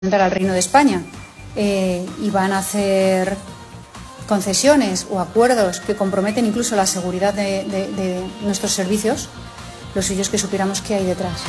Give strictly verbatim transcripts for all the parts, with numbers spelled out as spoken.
entrar al Reino de España eh, y van a hacer concesiones o acuerdos que comprometen incluso la seguridad de, de, de nuestros servicios, lo suyo es que supiéramos qué hay detrás.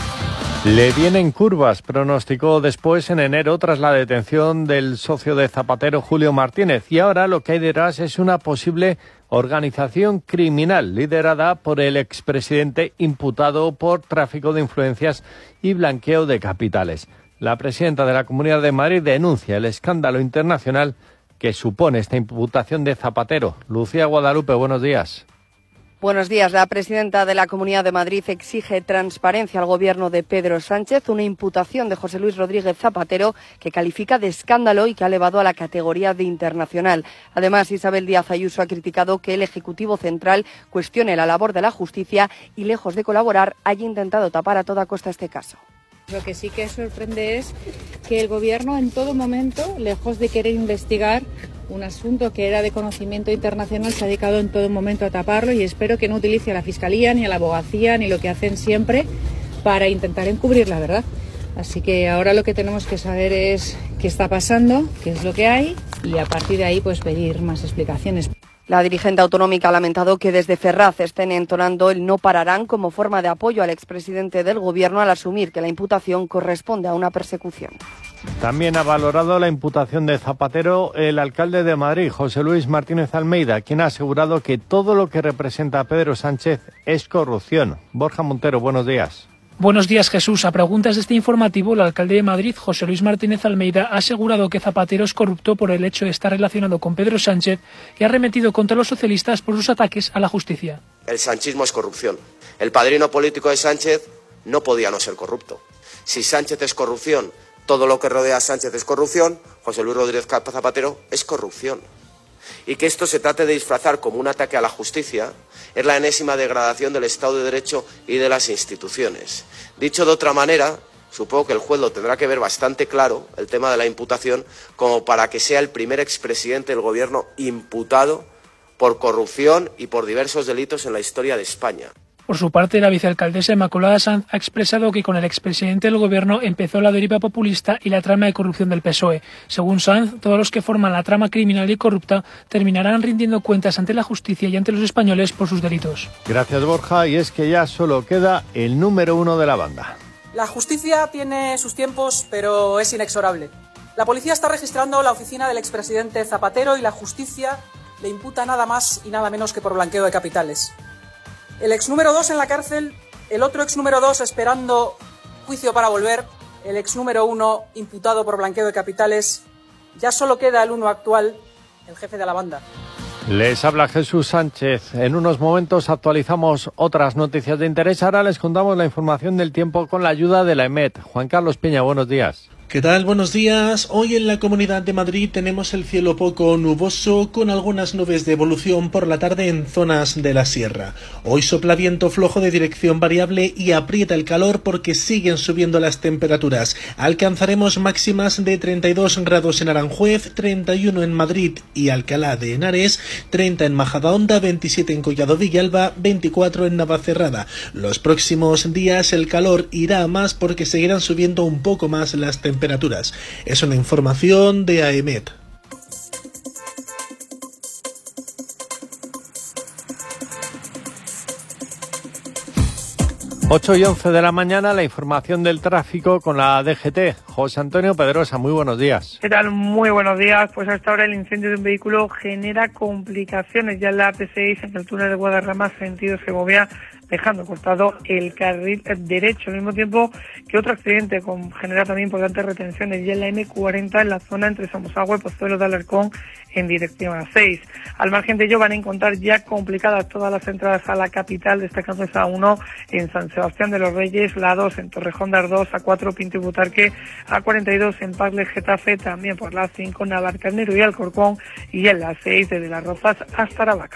Le vienen curvas, pronosticó después en enero tras la detención del socio de Zapatero, Julio Martínez, y ahora lo que hay detrás es una posible organización criminal liderada por el expresidente imputado por tráfico de influencias y blanqueo de capitales. La presidenta de la Comunidad de Madrid denuncia el escándalo internacional que supone esta imputación de Zapatero. Lucía Guadalupe, buenos días. Buenos días. La presidenta de la Comunidad de Madrid exige transparencia al gobierno de Pedro Sánchez, una imputación de José Luis Rodríguez Zapatero que califica de escándalo y que ha elevado a la categoría de internacional. Además, Isabel Díaz Ayuso ha criticado que el Ejecutivo Central cuestione la labor de la justicia y, lejos de colaborar, haya intentado tapar a toda costa este caso. Lo que sí que sorprende es que el Gobierno en todo momento, lejos de querer investigar un asunto que era de conocimiento internacional, se ha dedicado en todo momento a taparlo, y espero que no utilice a la Fiscalía ni a la Abogacía ni lo que hacen siempre para intentar encubrir la verdad. Así que ahora lo que tenemos que saber es qué está pasando, qué es lo que hay, y a partir de ahí pues pedir más explicaciones. La dirigente autonómica ha lamentado que desde Ferraz estén entonando el no pararán como forma de apoyo al expresidente del Gobierno al asumir que la imputación corresponde a una persecución. También ha valorado la imputación de Zapatero el alcalde de Madrid, José Luis Martínez Almeida, quien ha asegurado que todo lo que representa a Pedro Sánchez es corrupción. Borja Montero, buenos días. Buenos días, Jesús. A preguntas de este informativo, el alcalde de Madrid, José Luis Martínez Almeida, ha asegurado que Zapatero es corrupto por el hecho de estar relacionado con Pedro Sánchez y ha arremetido contra los socialistas por sus ataques a la justicia. El sanchismo es corrupción. El padrino político de Sánchez no podía no ser corrupto. Si Sánchez es corrupción, todo lo que rodea a Sánchez es corrupción, José Luis Rodríguez Zapatero es corrupción. Y que esto se trate de disfrazar como un ataque a la justicia es la enésima degradación del Estado de Derecho y de las instituciones. Dicho de otra manera, supongo que el juez lo tendrá que ver bastante claro, el tema de la imputación, como para que sea el primer expresidente del Gobierno imputado por corrupción y por diversos delitos en la historia de España. Por su parte, la vicealcaldesa Inmaculada Sanz ha expresado que con el expresidente del Gobierno empezó la deriva populista y la trama de corrupción del P S O E. Según Sanz, todos los que forman la trama criminal y corrupta terminarán rindiendo cuentas ante la justicia y ante los españoles por sus delitos. Gracias, Borja. Y es que ya solo queda el número uno de la banda. La justicia tiene sus tiempos, pero es inexorable. La policía está registrando la oficina del expresidente Zapatero y la justicia le imputa nada más y nada menos que por blanqueo de capitales. El ex número dos en la cárcel, el otro ex número dos esperando juicio para volver, el ex número uno imputado por blanqueo de capitales. Ya solo queda el uno actual, el jefe de la banda. Les habla Jesús Sánchez. En unos momentos actualizamos otras noticias de interés. Ahora les contamos la información del tiempo con la ayuda de la EMET. Juan Carlos Peña, buenos días. ¿Qué tal? Buenos días. Hoy en la Comunidad de Madrid tenemos el cielo poco nuboso con algunas nubes de evolución por la tarde en zonas de la sierra. Hoy sopla viento flojo de dirección variable y aprieta el calor porque siguen subiendo las temperaturas. Alcanzaremos máximas de treinta y dos grados en Aranjuez, treinta y uno en Madrid y Alcalá de Henares, treinta en Majadahonda, veintisiete en Collado Villalba, veinticuatro en Navacerrada. Los próximos días el calor irá a más porque seguirán subiendo un poco más las temperaturas. temperaturas. Es una información de AEMET. ocho y once de la mañana, la información del tráfico con la D G T. José Antonio Pedrosa, muy buenos días. ¿Qué tal? Muy buenos días. Pues hasta ahora el incendio de un vehículo genera complicaciones ya en la A P seis en el túnel de Guadarrama, sentido Segovia, dejando cortado el carril derecho, al mismo tiempo que otro accidente con genera también importantes retenciones ya en la eme cuarenta en la zona entre Somosagua y Pozuelo de Alarcón en dirección a seis. Al margen de ello van a encontrar ya complicadas todas las entradas a la capital, destacando esa uno en San Sebastián de los Reyes, la dos en Torrejón de Ardoz, a cuatro Pinto y Butarque, a cuarenta y dos en Parle Getafe, también por la cinco Navalcarnero y Alcorcón, y en la seis desde Las Rozas hasta Aravaca.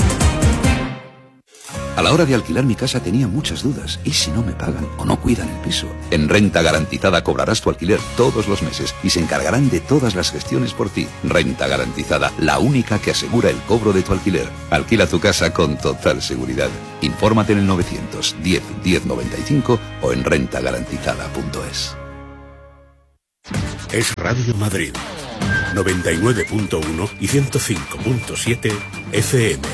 A la hora de alquilar mi casa tenía muchas dudas. ¿Y si no me pagan o no cuidan el piso? En Renta Garantizada cobrarás tu alquiler todos los meses y se encargarán de todas las gestiones por ti. Renta Garantizada, la única que asegura el cobro de tu alquiler. Alquila tu casa con total seguridad. Infórmate en el novecientos diez diez noventa y cinco o en renta garantizada punto es. es Radio Madrid, noventa y nueve punto uno y ciento cinco punto siete F M.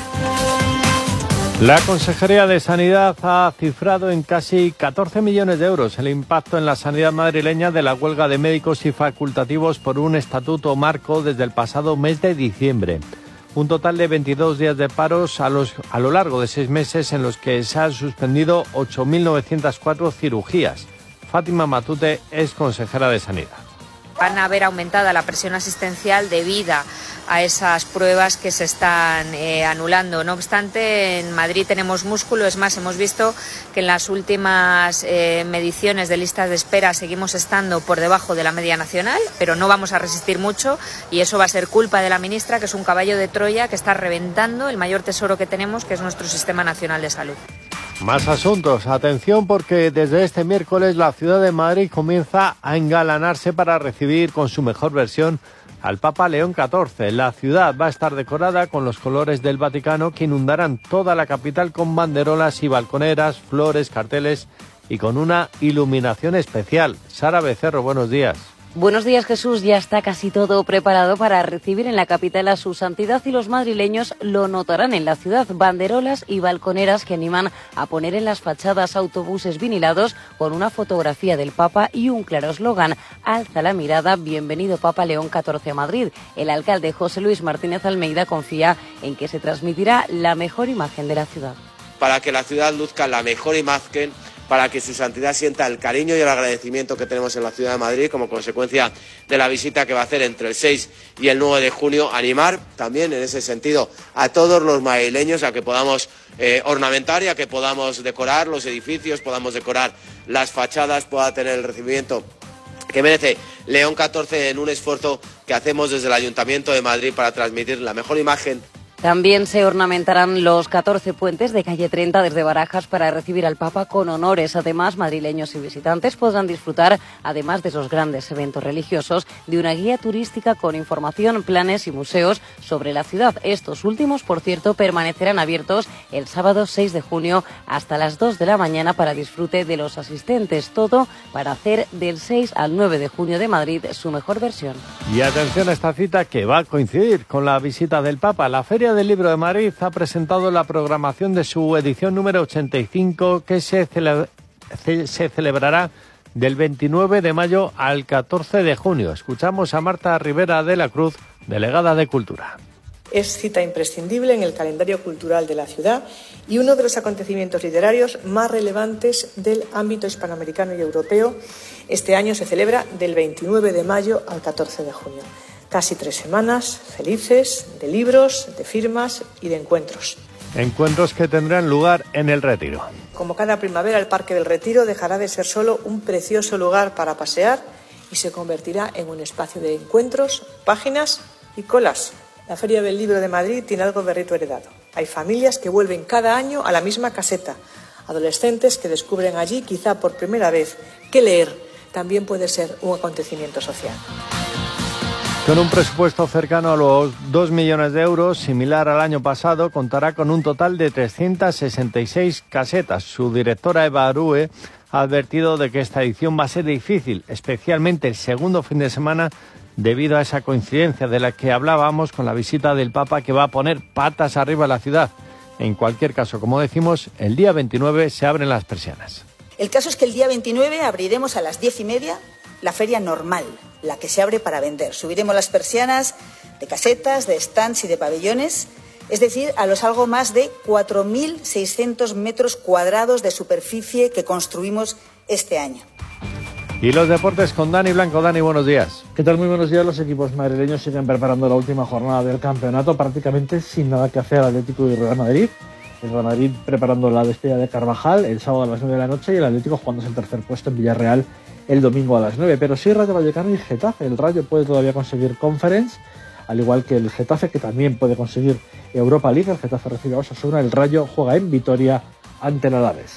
La Consejería de Sanidad ha cifrado en casi catorce millones de euros el impacto en la sanidad madrileña de la huelga de médicos y facultativos por un estatuto marco desde el pasado mes de diciembre. Un total de veintidós días de paros a, los, a lo largo de seis meses en los que se han suspendido ocho mil novecientas cuatro cirugías. Fátima Matute es consejera de Sanidad. Van a ver aumentada la presión asistencial debida a esas pruebas que se están eh, anulando. No obstante, en Madrid tenemos músculo. Es más, hemos visto que en las últimas eh, mediciones de listas de espera seguimos estando por debajo de la media nacional, pero no vamos a resistir mucho y eso va a ser culpa de la ministra, que es un caballo de Troya que está reventando el mayor tesoro que tenemos, que es nuestro Sistema Nacional de Salud. Más asuntos. Atención, porque desde este miércoles la ciudad de Madrid comienza a engalanarse para recibir con su mejor versión al Papa León catorce. La ciudad va a estar decorada con los colores del Vaticano que inundarán toda la capital con banderolas y balconeras, flores, carteles y con una iluminación especial. Sara Becerro, buenos días. Buenos días, Jesús. Ya está casi todo preparado para recibir en la capital a su santidad y los madrileños lo notarán en la ciudad. Banderolas y balconeras que animan a poner en las fachadas autobuses vinilados con una fotografía del Papa y un claro eslogan: alza la mirada, bienvenido Papa León catorce a Madrid. El alcalde José Luis Martínez Almeida confía en que se transmitirá la mejor imagen de la ciudad. Para que la ciudad luzca la mejor imagen, para que su santidad sienta el cariño y el agradecimiento que tenemos en la ciudad de Madrid como consecuencia de la visita que va a hacer entre el seis y el nueve de junio. Animar también en ese sentido a todos los madrileños a que podamos eh, ornamentar y a que podamos decorar los edificios, podamos decorar las fachadas, pueda tener el recibimiento que merece León catorce en un esfuerzo que hacemos desde el Ayuntamiento de Madrid para transmitir la mejor imagen. También se ornamentarán los catorce puentes de calle treinta desde Barajas para recibir al Papa con honores. Además, madrileños y visitantes podrán disfrutar, además de esos grandes eventos religiosos, de una guía turística con información, planes y museos sobre la ciudad. Estos últimos, por cierto, permanecerán abiertos el sábado seis de junio hasta las dos de la mañana para disfrute de los asistentes. Todo para hacer del seis al nueve de junio de Madrid su mejor versión. Y atención a esta cita que va a coincidir con la visita del Papa. La Feria del Libro de Madrid ha presentado la programación de su edición número ochenta y cinco que se, cele- se celebrará del veintinueve de mayo al catorce de junio. Escuchamos a Marta Rivera de la Cruz, delegada de Cultura. Es cita imprescindible en el calendario cultural de la ciudad y uno de los acontecimientos literarios más relevantes del ámbito hispanoamericano y europeo. Este año se celebra del veintinueve de mayo al catorce de junio. Casi tres semanas felices de libros, de firmas y de encuentros. Encuentros que tendrán lugar en el Retiro. Como cada primavera, el Parque del Retiro dejará de ser solo un precioso lugar para pasear y se convertirá en un espacio de encuentros, páginas y colas. La Feria del Libro de Madrid tiene algo de rito heredado. Hay familias que vuelven cada año a la misma caseta. Adolescentes que descubren allí, quizá por primera vez, que leer también puede ser un acontecimiento social. Con un presupuesto cercano a los dos millones de euros, similar al año pasado, contará con un total de trescientas sesenta y seis casetas. Su directora Eva Arúe ha advertido de que esta edición va a ser difícil, especialmente el segundo fin de semana, debido a esa coincidencia de la que hablábamos con la visita del Papa, que va a poner patas arriba a la ciudad. En cualquier caso, como decimos, el día veintinueve se abren las persianas. El caso es que el día veintinueve abriremos a las diez y media la feria normal, la que se abre para vender. Subiremos las persianas de casetas, de stands y de pabellones, es decir, a los algo más de cuatro mil seiscientos metros cuadrados de superficie que construimos este año. Y los deportes con Dani Blanco. Dani, buenos días. ¿Qué tal? Muy buenos días. Los equipos madrileños siguen preparando la última jornada del campeonato, prácticamente sin nada que hacer Atlético y Real Madrid. El Real Madrid preparando la despedida de Carvajal el sábado a las nueve de la noche y el Atlético jugándose el tercer puesto en Villarreal el domingo a las nueve. Pero sí Rayo Vallecano y Getafe. El Rayo puede todavía conseguir Conference, al igual que el Getafe, que también puede conseguir Europa League. El Getafe recibe a Osasuna. El Rayo juega en Vitoria ante el Alavés.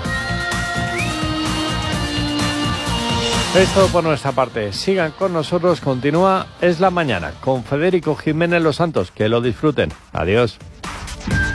Es todo por nuestra parte. Sigan con nosotros. Continúa Es la Mañana con Federico Jiménez Los Santos. Que lo disfruten. Adiós.